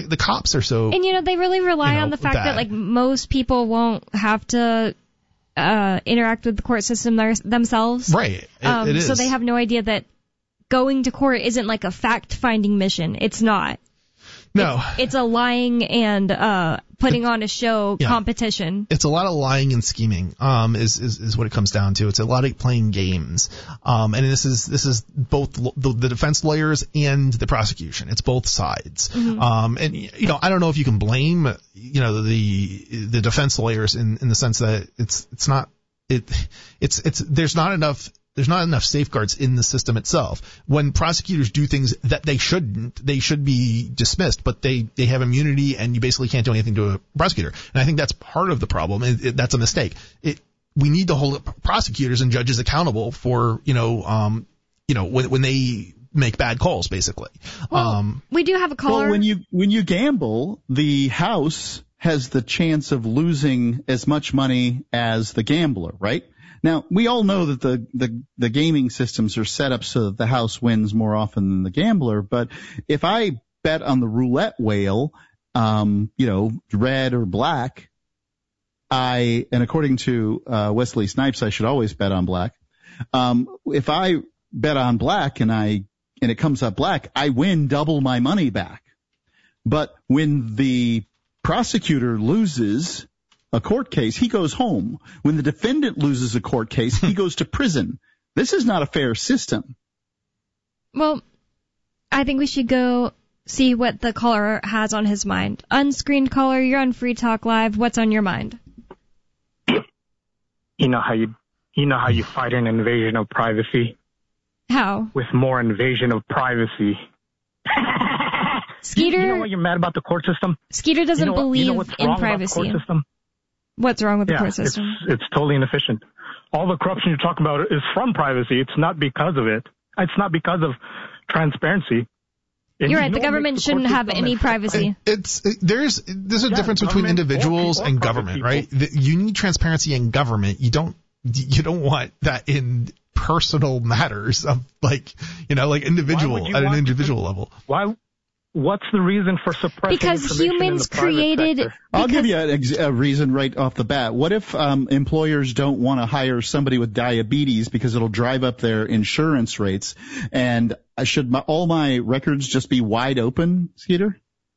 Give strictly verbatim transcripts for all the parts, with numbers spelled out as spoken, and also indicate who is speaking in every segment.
Speaker 1: the, the cops are so.
Speaker 2: And you know they really rely
Speaker 1: you know,
Speaker 2: on the fact
Speaker 1: bad.
Speaker 2: that like most people won't have to uh, interact with the court system their, themselves.
Speaker 1: Right. It,
Speaker 2: um,
Speaker 1: it is.
Speaker 2: So they have no idea that going to court isn't like a fact-finding mission. It's not.
Speaker 1: No.
Speaker 2: It's, it's a lying and uh, putting on a show
Speaker 1: yeah.
Speaker 2: competition.
Speaker 1: It's a lot of lying and scheming, um, is, is, is what it comes down to. It's a lot of playing games. Um, and this is, this is both lo- the, the defense lawyers and the prosecution. It's both sides. Mm-hmm. Um, and, you know, I don't know if you can blame, you know, the, the defense lawyers in, in the sense that it's, it's not, it, it's, it's, there's not enough, There's not enough safeguards in the system itself. When prosecutors do things that they shouldn't, they should be dismissed, but they, they have immunity and you basically can't do anything to a prosecutor. And I think that's part of the problem. It, it, that's a mistake. It, we need to hold prosecutors and judges accountable for, you know, um, you know, when, when they make bad calls, basically.
Speaker 2: Well,
Speaker 1: um,
Speaker 2: we do have a caller.
Speaker 3: Well, when you, when you gamble, the house has the chance of losing as much money as the gambler, right? Now, we all know that the, the, the gaming systems are set up so that the house wins more often than the gambler, but if I bet on the roulette wheel, um, you know, red or black, I, and according to, uh, Wesley Snipes, I should always bet on black. Um, if I bet on black and I, and it comes up black, I win double my money back. But when the prosecutor loses a court case, he goes home. When the defendant loses a court case, he goes to prison. This is not a fair system.
Speaker 2: Well, I think we should go see what the caller has on his mind. Unscreened caller, you're on Free Talk Live. What's on your mind?
Speaker 4: You know how you, you know how you fight an invasion of privacy?
Speaker 2: How?
Speaker 4: With more invasion of privacy.
Speaker 2: Skeeter.
Speaker 4: You know what you're mad about the court system?
Speaker 2: Skeeter doesn't
Speaker 4: you know what,
Speaker 2: believe
Speaker 4: you know what's
Speaker 2: in
Speaker 4: wrong
Speaker 2: privacy.
Speaker 4: About the court system?
Speaker 2: What's wrong with
Speaker 4: yeah,
Speaker 2: the court system?
Speaker 4: It's, it's totally inefficient. All the corruption you're talking about is from privacy. It's not because of it. It's not because of transparency. And
Speaker 2: You're
Speaker 4: you
Speaker 2: right. The government the shouldn't have any privacy.
Speaker 1: It's it, there's there's a
Speaker 4: yeah,
Speaker 1: difference between individuals and government,
Speaker 4: people.
Speaker 1: right? The, you need transparency in government. You don't you don't want that in personal matters of like you know like individual at an individual
Speaker 4: to,
Speaker 1: level.
Speaker 4: Why? What's the reason for suppressing
Speaker 2: because
Speaker 4: information
Speaker 2: humans
Speaker 4: in the private
Speaker 2: created.
Speaker 4: sector?
Speaker 3: I'll give you a, a reason right off the bat. What if um, employers don't want to hire somebody with diabetes because it'll drive up their insurance rates? And should my, all my records just be wide open, Skeeter?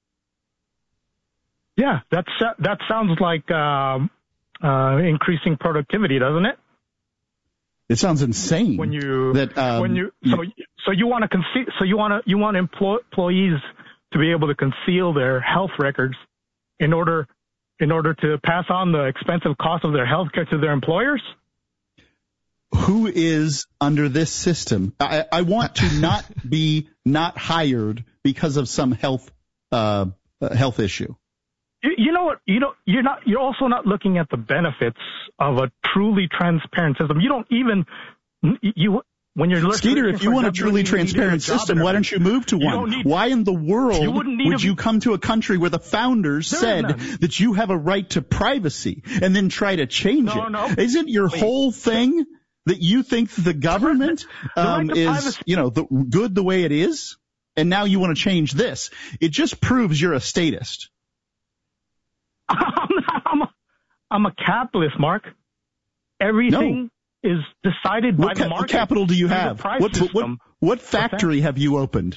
Speaker 4: Yeah, that's that sounds like um, uh, increasing productivity, doesn't it?
Speaker 3: It sounds insane.
Speaker 4: When you
Speaker 3: that um,
Speaker 4: when you so so you want to conceal so you want to you want employ, employees to be able to conceal their health records in order in order to pass on the expensive cost of their health care to their employers?
Speaker 3: Who is under this system? I, I want to not be not hired because of some health uh, health issue.
Speaker 4: You, you know what? You know you're not. You're also not looking at the benefits of a truly transparent system. You don't even you. When you're
Speaker 3: Skeeter, if you want a truly transparent system, why don't you move to one?
Speaker 4: Need,
Speaker 3: why in the world
Speaker 4: you
Speaker 3: would you come to a country where the founders said that you have a right to privacy and then try to change
Speaker 4: no,
Speaker 3: it?
Speaker 4: No.
Speaker 3: Isn't your
Speaker 4: Wait.
Speaker 3: whole thing that you think the government
Speaker 4: the right
Speaker 3: um,
Speaker 4: to
Speaker 3: is,
Speaker 4: privacy.
Speaker 3: you know, the, good the way it is, and now you want to change this? It just proves you're a statist.
Speaker 4: I'm, not, I'm, a, I'm a capitalist, Mark. Everything.
Speaker 3: No.
Speaker 4: Is decided
Speaker 3: what
Speaker 4: by
Speaker 3: ca-
Speaker 4: the market.
Speaker 3: What capital do you have? What, what, what factory have you opened?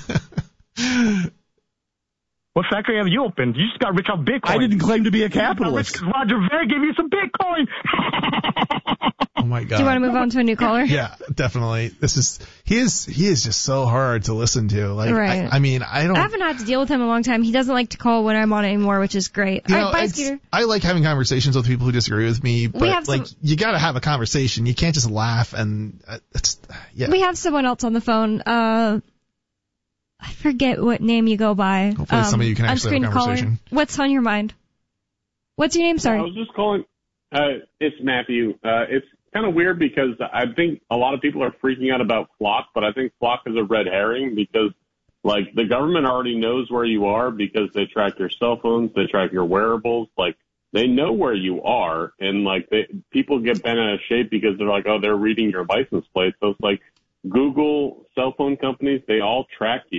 Speaker 4: What factory have you opened? You just got rich off Bitcoin.
Speaker 3: I didn't claim to be a capitalist.
Speaker 4: Roger Ver gave you some Bitcoin.
Speaker 1: Oh my God.
Speaker 2: Do you want to move on to a new caller?
Speaker 1: Yeah, definitely. This is he is he is just so hard to listen to. Like,
Speaker 2: right.
Speaker 1: I, I mean, I don't.
Speaker 2: I haven't had to deal with him in a long time. He doesn't like to call when I'm on anymore, which is great.
Speaker 1: You
Speaker 2: All
Speaker 1: know,
Speaker 2: right, bye, Skeeter.
Speaker 1: I like having conversations with people who disagree with me, but
Speaker 2: We have
Speaker 1: like
Speaker 2: some,
Speaker 1: you got to have a conversation. You can't just laugh and uh, it's yeah.
Speaker 2: We have someone else on the phone. Uh, I forget what name you go by.
Speaker 1: Hopefully,
Speaker 2: um,
Speaker 1: somebody you can actually have a conversation.
Speaker 2: Caller. What's on your mind? What's your name? Sorry.
Speaker 5: I was just calling. Uh, it's Matthew. Uh, it's kind of weird because I think a lot of people are freaking out about Flock, but I think Flock is a red herring because, like, the government already knows where you are because they track your cell phones, they track your wearables. Like, they know where you are, and, like, they, people get bent out of shape because they're like, oh, they're reading your license plate. So it's like Google, cell phone companies, they all track you.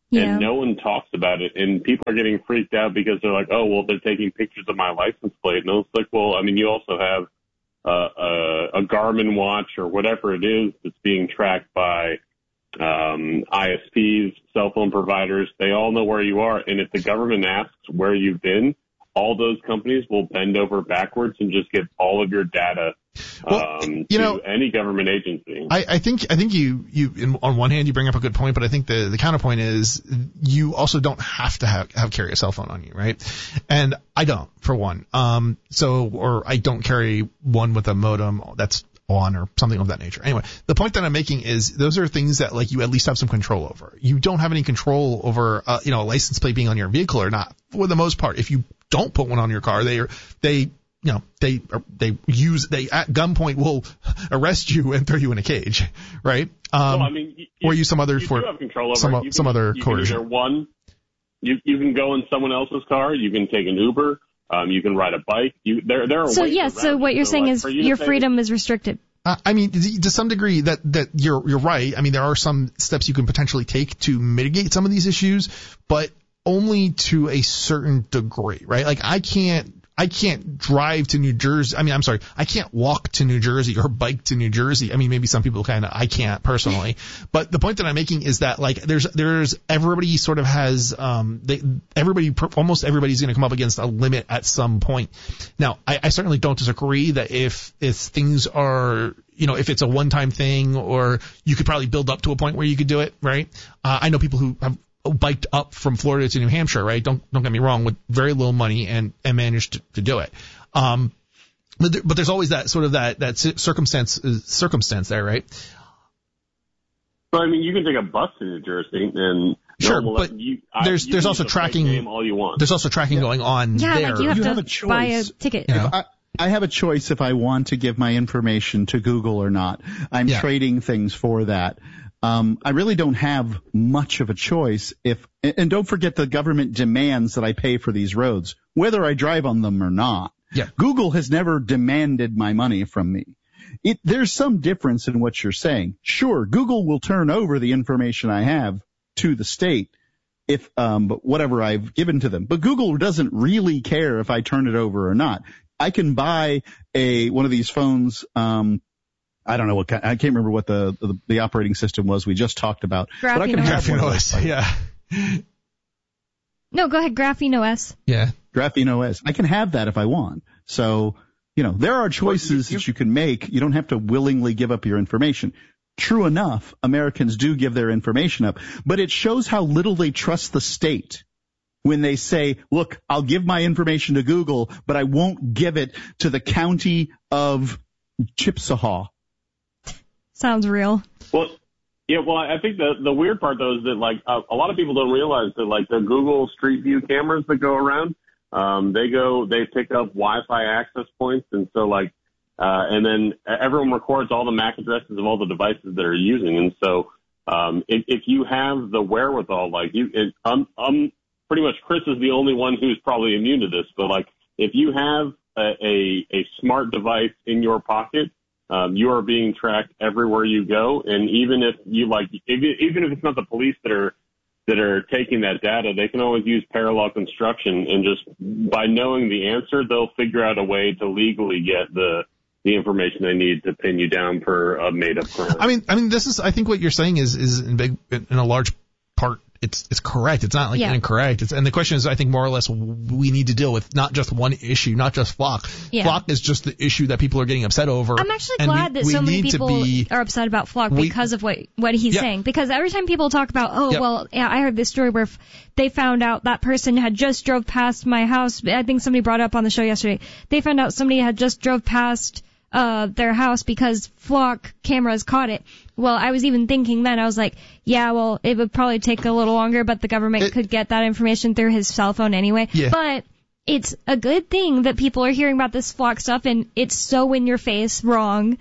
Speaker 2: Yeah.
Speaker 5: And no one talks about it, and people are getting freaked out because they're like, oh, well, they're taking pictures of my license plate. And it's like, well, I mean, you also have uh, a, a Garmin watch or whatever it is that's being tracked by um, I S Ps, cell phone providers. They all know where you are, and if the government asks where you've been, all those companies will bend over backwards and just get all of your data
Speaker 1: Well,
Speaker 5: um,
Speaker 1: you
Speaker 5: to
Speaker 1: know,
Speaker 5: any government agency.
Speaker 1: I, I think I think you you in, on one hand you bring up a good point, but I think the the counterpoint is you also don't have to have, have carry a cell phone on you, right? And I don't, for one. Um, so or I don't carry one with a modem that's on or something of that nature. Anyway, the point that I'm making is those are things that like you at least have some control over. You don't have any control over uh, you know a license plate being on your vehicle or not, for the most part. If you don't put one on your car, they are they. You know, they they use they at gunpoint will arrest you and throw you in a cage, right? Um,
Speaker 5: well, I mean, you,
Speaker 1: or use some other
Speaker 5: you
Speaker 1: for
Speaker 5: do have control over
Speaker 1: some
Speaker 5: it. You
Speaker 1: some
Speaker 5: can,
Speaker 1: other
Speaker 5: you
Speaker 1: coercion.
Speaker 5: Can either one, you you can go in someone else's car. You can take an Uber. Um, you can ride a bike. You there there are
Speaker 2: So
Speaker 5: ways
Speaker 2: yes,
Speaker 5: around
Speaker 2: so what
Speaker 5: it.
Speaker 2: you're
Speaker 5: So,
Speaker 2: saying
Speaker 5: like,
Speaker 2: is
Speaker 5: for you to
Speaker 2: your
Speaker 5: say
Speaker 2: freedom is restricted.
Speaker 1: Uh, I mean, to some degree, that that you're you're right. I mean, there are some steps you can potentially take to mitigate some of these issues, but only to a certain degree, right? Like I can't. I can't drive to New Jersey. I mean, I'm sorry. I can't walk to New Jersey or bike to New Jersey. I mean, maybe some people kind of, I can't personally. But the point that I'm making is that like there's, there's, everybody sort of has, um, they, everybody, almost everybody's going to come up against a limit at some point. Now, I, I certainly don't disagree that if, if things are, you know, if it's a one-time thing or you could probably build up to a point where you could do it, right? Uh, I know people who have biked up from Florida to New Hampshire, right? Don't don't get me wrong, with very little money and and managed to, to do it. Um, but there, but there's always that sort of that that circumstance uh, circumstance there, right?
Speaker 5: Well, I mean, you can take a bus to New Jersey and
Speaker 1: sure,
Speaker 5: no,
Speaker 1: but
Speaker 5: you, I,
Speaker 1: there's
Speaker 5: you
Speaker 1: there's
Speaker 5: can
Speaker 1: also
Speaker 5: use a fake
Speaker 1: tracking.
Speaker 5: name all you want.
Speaker 1: There's also tracking
Speaker 3: Yeah.
Speaker 1: going on
Speaker 2: Yeah,
Speaker 1: there.
Speaker 2: like you have
Speaker 3: You
Speaker 2: to
Speaker 3: have a choice.
Speaker 2: buy a ticket.
Speaker 1: You know?
Speaker 3: I, I have a choice if I want to give my information to Google or not. I'm
Speaker 1: Yeah.
Speaker 3: trading things for that. Um, I really don't have much of a choice if, and don't forget the government demands that I pay for these roads, whether I drive on them or not.
Speaker 1: Yeah.
Speaker 3: Google has never demanded my money from me. It, there's some difference in what you're saying. Sure, Google will turn over the information I have to the state if, um, but whatever I've given to them. But Google doesn't really care if I turn it over or not. I can buy a, one of these phones, um, I don't know what kind, I can't remember what the, the, the operating system was we just talked about. But I can have
Speaker 1: Graphene
Speaker 3: one of
Speaker 1: O
Speaker 3: those.
Speaker 1: S, yeah.
Speaker 2: No, go ahead, Graphene O S.
Speaker 1: Yeah.
Speaker 3: Graphene O S. I can have that if I want. So, you know, there are choices that you can make. You don't have to willingly give up your information. True enough, Americans do give their information up, but it shows how little they trust the state when they say, look, I'll give my information to Google, but I won't give it to the county of Chippewa.
Speaker 2: Sounds real.
Speaker 5: Well, yeah, well, I think the the weird part though is that like a, a lot of people don't realize that like the Google Street View cameras that go around, um, they go they pick up Wi-Fi access points, and so like, uh, and then everyone records all the M A C addresses of all the devices that are using, and so um, if, if you have the wherewithal, like you, it, I'm, I'm pretty much Chris is the only one who's probably immune to this, but like if you have a a, a smart device in your pocket. Um, you are being tracked everywhere you go, and even if you like, even if it's not the police that are that are taking that data, they can always use parallel construction, and just by knowing the answer, they'll figure out a way to legally get the the information they need to pin you down for a made up crime.
Speaker 1: I mean, I mean, this is. I think what you're saying is is in big in a large part. It's it's correct. It's not like
Speaker 2: Yeah.
Speaker 1: incorrect. It's, and the question is, I think more or less, we need to deal with not just one issue, not just Flock.
Speaker 2: Yeah.
Speaker 1: Flock is just the issue that people are getting upset over.
Speaker 2: I'm actually
Speaker 1: and
Speaker 2: glad
Speaker 1: we,
Speaker 2: that
Speaker 1: we
Speaker 2: so many
Speaker 1: need
Speaker 2: people
Speaker 1: to be,
Speaker 2: are upset about Flock
Speaker 1: we-
Speaker 2: because of what what he's
Speaker 1: Yeah.
Speaker 2: saying. Because every time people talk about, oh,
Speaker 1: Yep.
Speaker 2: well, yeah, I heard this story where f- they found out that person had just drove past my house. I think somebody brought it up on the show yesterday. They found out somebody had just drove past uh their house because Flock cameras caught it. Well, I was even thinking then, I was like, yeah, well, it would probably take a little longer, but the government
Speaker 1: It-
Speaker 2: could get that information through his cell phone anyway.
Speaker 1: Yeah.
Speaker 2: But it's a good thing that people are hearing about this Flock stuff, and it's so in your face wrong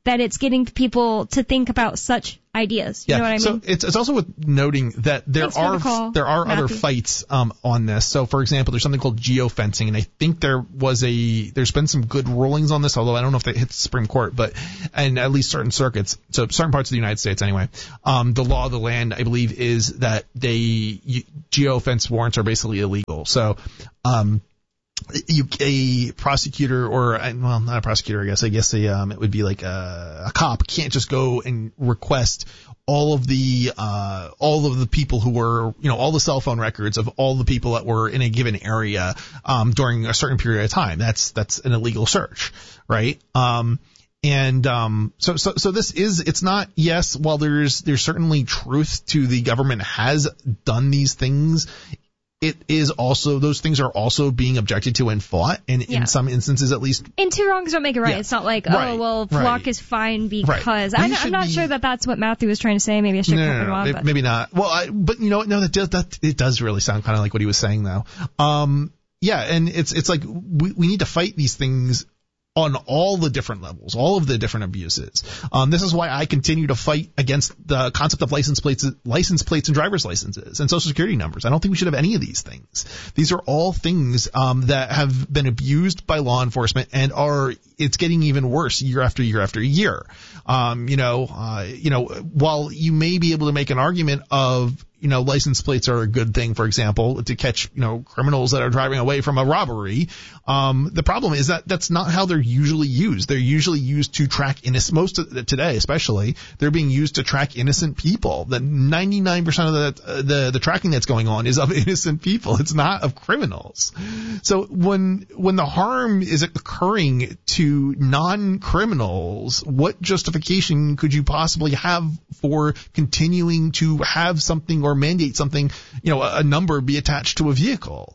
Speaker 2: that it's getting people to think about such ideas. You
Speaker 1: yeah.
Speaker 2: know what I mean?
Speaker 1: So it's, it's also worth noting that there
Speaker 2: Thanks for
Speaker 1: are
Speaker 2: the call,
Speaker 1: there are
Speaker 2: Matthew.
Speaker 1: other fights um, on this. So for example, there's something called geofencing, and I think there was a there's been some good rulings on this, although I don't know if they hit the Supreme Court, but and at least certain circuits, so certain parts of the United States anyway. Um, the law of the land, I believe, is that they you, geofence warrants are basically illegal. So. Um, You, a prosecutor or, well, not a prosecutor, I guess. I guess a, um, it would be like a, a cop can't just go and request all of the, uh, all of the people who were, you know, all the cell phone records of all the people that were in a given area, um, during a certain period of time. That's, that's an illegal search, right? Um, And, um, so, so, so this is, it's not, yes, while there's, there's certainly truth to the government has done these things, it is also, those things are also being objected to and fought, and
Speaker 2: Yeah.
Speaker 1: in some instances at least.
Speaker 2: And two wrongs don't make it right.
Speaker 1: Yeah.
Speaker 2: It's not like,
Speaker 1: Right.
Speaker 2: oh, well,
Speaker 1: Right.
Speaker 2: Flock is fine because.
Speaker 1: Right.
Speaker 2: I'm,
Speaker 1: We
Speaker 2: I'm
Speaker 1: should
Speaker 2: not
Speaker 1: be-
Speaker 2: sure that that's what Matthew was trying to say. Maybe I should
Speaker 1: No,
Speaker 2: cut
Speaker 1: no,
Speaker 2: him
Speaker 1: no,
Speaker 2: off.
Speaker 1: no,
Speaker 2: But.
Speaker 1: maybe not. Well, I, but you know, no, that does, that, it does really sound kind of like what he was saying though. Um, yeah, and it's, it's like we, we need to fight these things on all the different levels, all of the different abuses. Um, this is why I continue to fight against the concept of license plates, license plates and driver's licenses and social security numbers. I don't think we should have any of these things. These are all things, um, that have been abused by law enforcement and are, it's getting even worse year after year after year. Um, you know, uh, you know, while you may be able to make an argument of, you know, license plates are a good thing, for example, to catch, you know, criminals that are driving away from a robbery. Um, the problem is that that's not how they're usually used. They're usually used to track innocent, most of the, today especially, they're being used to track innocent people. The ninety-nine percent of the, uh, the, the tracking that's going on is of innocent people. It's not of criminals. So when, when the harm is occurring to non-criminals, what justification could you possibly have for continuing to have something or mandate something, you know, a, a number be attached to a vehicle?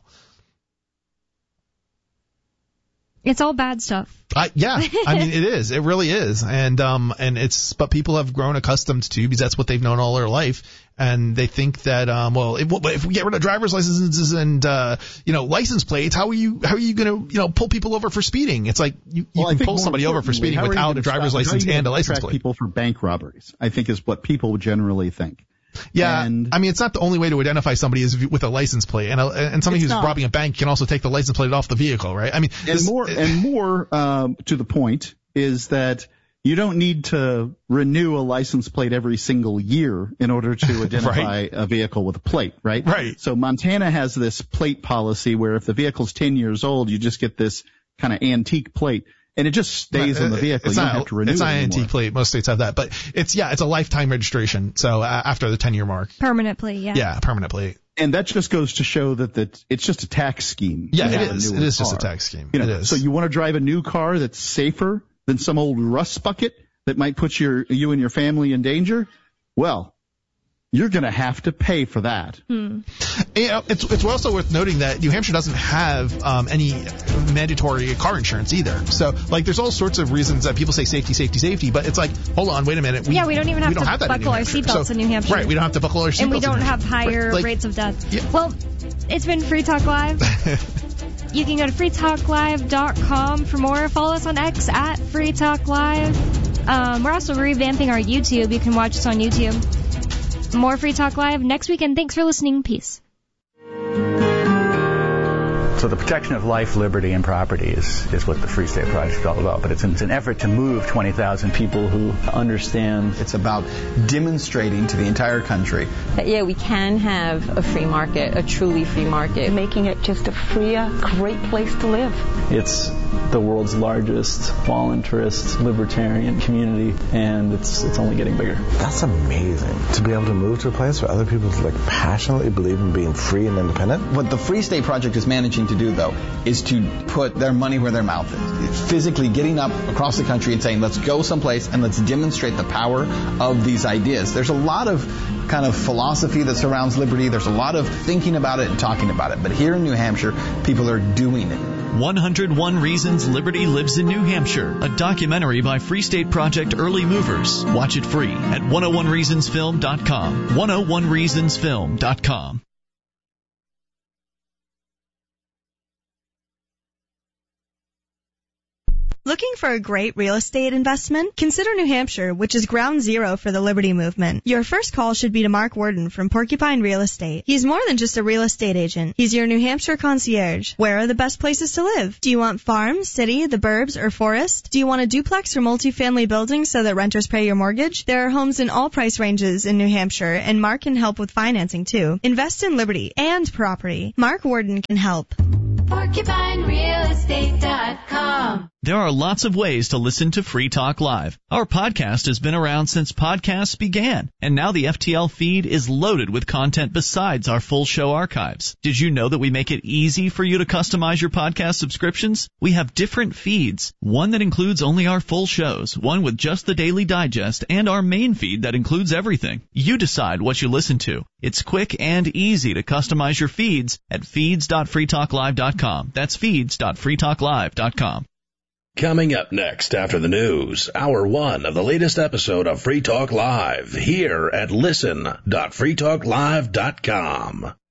Speaker 2: It's all bad stuff.
Speaker 1: Uh, yeah, I mean, it is. It really is. And, um, and it's, but people have grown accustomed to, because that's what they've known all their life. And they think that, um, well, if, if we get rid of driver's licenses and, uh, you know, license plates, how are you, how are you going to, you know, pull people over for speeding? It's like you, you
Speaker 3: well,
Speaker 1: can pull somebody over for speeding without a driver's license and a license plate.
Speaker 3: People for bank robberies, I think, is what people generally think.
Speaker 1: Yeah,
Speaker 3: and
Speaker 1: I mean, it's not the only way to identify somebody is with a license plate, and a, and somebody who's
Speaker 3: not.
Speaker 1: robbing a bank can also take the license plate off the vehicle, right? I mean,
Speaker 3: and
Speaker 1: this,
Speaker 3: more and more um, to the point is that you don't need to renew a license plate every single year in order to identify
Speaker 1: right.
Speaker 3: a vehicle with a plate, right?
Speaker 1: Right.
Speaker 3: So Montana has this plate policy where if the vehicle's ten years old, you just get this kind of antique plate. And it just stays on the vehicle.
Speaker 1: It's
Speaker 3: you
Speaker 1: not,
Speaker 3: don't have to renew
Speaker 1: it's
Speaker 3: it
Speaker 1: not an
Speaker 3: anymore.
Speaker 1: antique plate. Most states have that, but it's, yeah, it's a lifetime registration. So uh, after the ten year mark.
Speaker 2: Permanent plate, yeah.
Speaker 1: Yeah, permanent plate.
Speaker 3: And that just goes to show that, that it's just a tax scheme.
Speaker 1: Yeah,
Speaker 3: to
Speaker 1: it
Speaker 3: have a
Speaker 1: is. It
Speaker 3: newer
Speaker 1: is just a
Speaker 3: car.
Speaker 1: tax scheme.
Speaker 3: You know,
Speaker 1: it is.
Speaker 3: So you want to drive a new car that's safer than some old rust bucket that might put your, you and your family in danger? Well, you're going to have to pay for that.
Speaker 2: Hmm.
Speaker 1: You know, it's it's also worth noting that New Hampshire doesn't have um, any mandatory car insurance either. So, like, there's all sorts of reasons that people say safety, safety, safety, but it's like, hold on, wait a minute. We,
Speaker 2: Yeah, we don't even have
Speaker 1: we don't
Speaker 2: to
Speaker 1: have that in
Speaker 2: buckle
Speaker 1: New
Speaker 2: our
Speaker 1: Hampshire.
Speaker 2: seatbelts
Speaker 1: So-
Speaker 2: in New Hampshire.
Speaker 1: Right, we don't have to buckle our seatbelts.
Speaker 2: And we
Speaker 1: in
Speaker 2: don't
Speaker 1: New
Speaker 2: have
Speaker 1: Hampshire.
Speaker 2: higher
Speaker 1: Right, like,
Speaker 2: rates of death.
Speaker 1: Yeah.
Speaker 2: Well, it's been Free Talk Live. You can go to free talk live dot com for more. Follow us on X at Free Talk Live. Um, we're also revamping our YouTube. You can watch us on YouTube. More Free Talk Live next weekend. Thanks for listening. Peace.
Speaker 6: So the protection of life, liberty, and property is, is what the Free State Project is all about. But it's an, it's an effort to move twenty thousand people who understand.
Speaker 7: It's about demonstrating to the entire country
Speaker 8: that, yeah, we can have a free market, a truly free market.
Speaker 9: Making it just a freer, great place to live.
Speaker 10: It's the world's largest voluntarist libertarian community, and it's it's only getting bigger.
Speaker 11: That's amazing, to be able to move to a place where other people like passionately believe in being free and independent.
Speaker 7: What the Free State Project is managing to do, though, is to put their money where their mouth is. Physically getting up across the country and saying, let's go someplace and let's demonstrate the power of these ideas. There's a lot of kind of philosophy that surrounds liberty. There's a lot of thinking about it and talking about it. But here in New Hampshire, people are doing it.
Speaker 12: one hundred one Reasons Liberty Lives in New Hampshire, a documentary by Free State Project Early Movers. Watch it free at one oh one reasons film dot com. one oh one reasons film dot com.
Speaker 13: Looking for a great real estate investment? Consider New Hampshire, which is ground zero for the Liberty Movement. Your first call should be to Mark Worden from Porcupine Real Estate. He's more than just a real estate agent. He's your New Hampshire concierge. Where are the best places to live? Do you want farm, city, the burbs, or forest? Do you want a duplex or multifamily building so that renters pay your mortgage? There are homes in all price ranges in New Hampshire, and Mark can help with financing too. Invest in Liberty and property. Mark Worden can help.
Speaker 14: Porcupine Real Estate dot com.
Speaker 12: There are lots of ways to listen to Free Talk Live. Our podcast has been around since podcasts began, and now the F T L feed is loaded with content besides our full show archives. Did you know that we make it easy for you to customize your podcast subscriptions? We have different feeds, one that includes only our full shows, one with just the Daily Digest, and our main feed that includes everything. You decide what you listen to. It's quick and easy to customize your feeds at feeds dot free talk live dot com. That's feeds dot free talk live dot com.
Speaker 15: Coming up next after the news, hour one of the latest episode of Free Talk Live here at listen dot free talk live dot com.